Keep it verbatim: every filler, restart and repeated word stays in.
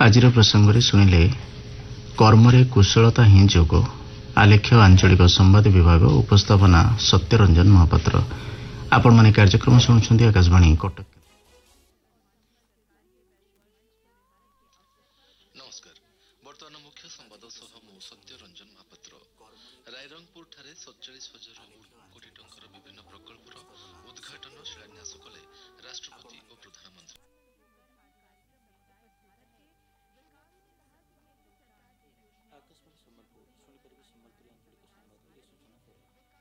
आज प्रसंग में शुणिले कर्मरे कुशलता ही जोग। आलेख्य आंचलिक संवाद विभाग उपस्थापना सत्यरंजन महापात्र। आपण माने कार्यक्रम शुणुछंती आकाशवाणी कटक। नमस्कार। वर्तमान मुख्य संवाद सह मु सत्यरंजन महापात्र। रायरंगपुर ठारे सैंतालीस हजार कोटी टंकार विभिन्न प्रकल्पर उद्घाटन शिलान्यास कले